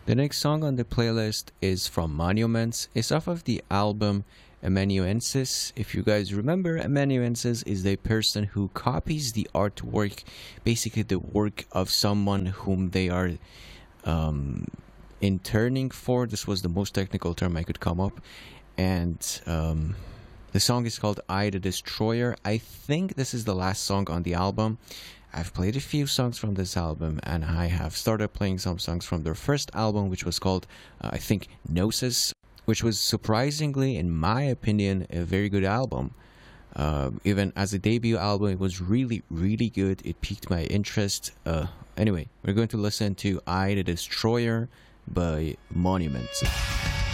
The next song on the playlist is from Monuments. It's off of the album Amanuensis. If you guys remember, Amanuensis is the person who copies the artwork, basically the work of someone whom they are interning for. This was the most technical term I could come up. And the song is called I the Destroyer. I think this is the last song on the album. I've played a few songs from this album, and I have started playing some songs from their first album, which was called, I think, Gnosis, which was surprisingly, in my opinion, a very good album. Even as a debut album, it was really, really good. It piqued my interest. Anyway, we're going to listen to I the Destroyer by Monuments.